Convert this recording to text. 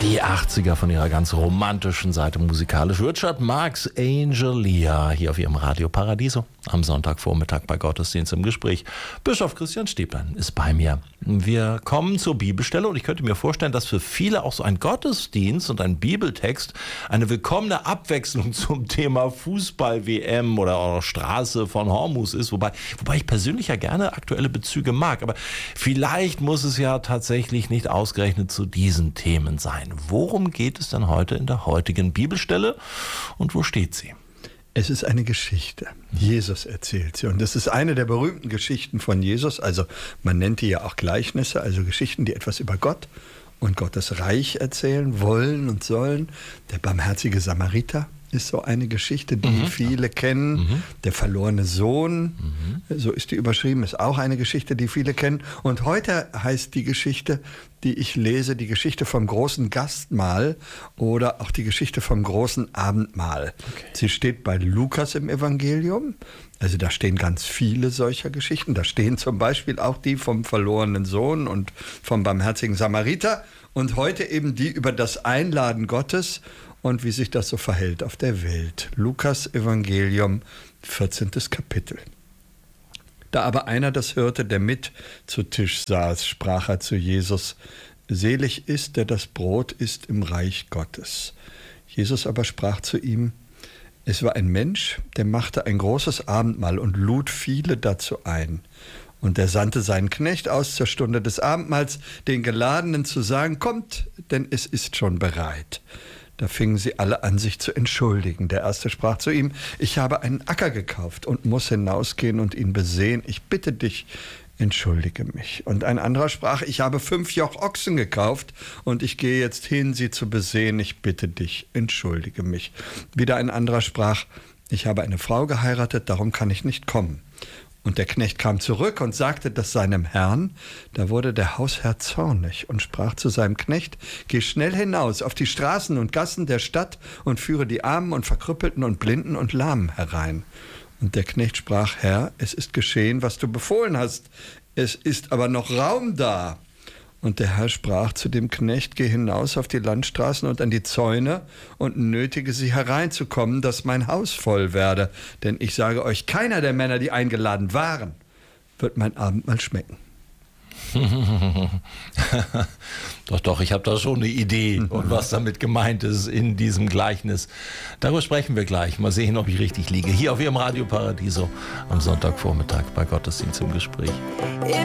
Die 80er von ihrer ganz romantischen Seite musikalisch. Richard Marx, Angelia, hier auf ihrem Radio Paradiso. Am Sonntagvormittag bei Gottesdienst im Gespräch. Bischof Christian Stäblein ist bei mir. Wir kommen zur Bibelstelle und ich könnte mir vorstellen, dass für viele auch so ein Gottesdienst und ein Bibeltext eine willkommene Abwechslung zum Thema Fußball-WM oder auch Straße von Hormuz ist. Wobei ich persönlich ja gerne aktuelle Bezüge mag. Aber vielleicht muss es ja tatsächlich nicht ausgerechnet zu diesen Themen sein. Worum geht es denn heute in der heutigen Bibelstelle und wo steht sie? Es ist eine Geschichte. Jesus erzählt sie. Und das ist eine der berühmten Geschichten von Jesus. Also man nennt die ja auch Gleichnisse, also Geschichten, die etwas über Gott und Gottes Reich erzählen wollen und sollen. Der barmherzige Samariter ist so eine Geschichte, die viele kennen. Der verlorene Sohn, so ist die überschrieben, ist auch eine Geschichte, die viele kennen. Und heute heißt die Geschichte, die ich lese, die Geschichte vom großen Gastmahl oder auch die Geschichte vom großen Abendmahl. Okay. Sie steht bei Lukas im Evangelium. Also da stehen ganz viele solcher Geschichten. Da stehen zum Beispiel auch die vom verlorenen Sohn und vom barmherzigen Samariter. Und heute eben die über das Einladen Gottes und wie sich das so verhält auf der Welt. Lukas Evangelium, 14. Kapitel. Da aber einer das hörte, der mit zu Tisch saß, sprach er zu Jesus: Selig ist, der das Brot isst im Reich Gottes. Jesus aber sprach zu ihm: Es war ein Mensch, der machte ein großes Abendmahl und lud viele dazu ein. Und er sandte seinen Knecht aus zur Stunde des Abendmahls, den Geladenen zu sagen: Kommt, denn es ist schon bereit. Da fingen sie alle an, sich zu entschuldigen. Der erste sprach zu ihm: Ich habe einen Acker gekauft und muss hinausgehen und ihn besehen. Ich bitte dich, entschuldige mich. Und ein anderer sprach: Ich habe 5 Joch Ochsen gekauft und ich gehe jetzt hin, sie zu besehen. Ich bitte dich, entschuldige mich. Wieder ein anderer sprach: Ich habe eine Frau geheiratet, darum kann ich nicht kommen. Und der Knecht kam zurück und sagte das seinem Herrn. Da wurde der Hausherr zornig und sprach zu seinem Knecht: Geh schnell hinaus auf die Straßen und Gassen der Stadt und führe die Armen und Verkrüppelten und Blinden und Lahmen herein. Und der Knecht sprach: Herr, es ist geschehen, was du befohlen hast. Es ist aber noch Raum da. Und der Herr sprach zu dem Knecht: Geh hinaus auf die Landstraßen und an die Zäune und nötige sie hereinzukommen, dass mein Haus voll werde. Denn ich sage euch, keiner der Männer, die eingeladen waren, wird mein Abendmahl schmecken. Doch, ich habe da schon eine Idee und was damit gemeint ist in diesem Gleichnis. Darüber sprechen wir gleich. Mal sehen, ob ich richtig liege. Hier auf Ihrem Radio Paradiso am Sonntagvormittag bei Gottesdienst im Gespräch.